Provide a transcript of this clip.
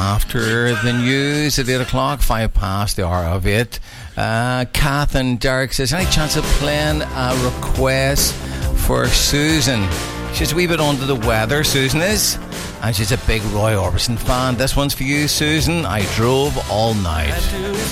after the news at 8 o'clock, 5 past the hour of 8. Kath and Derek says, any chance of playing a request for Susan? She's a wee bit under the weather, Susan is, and she's a big Roy Orbison fan. This one's for you, Susan. I drove all night.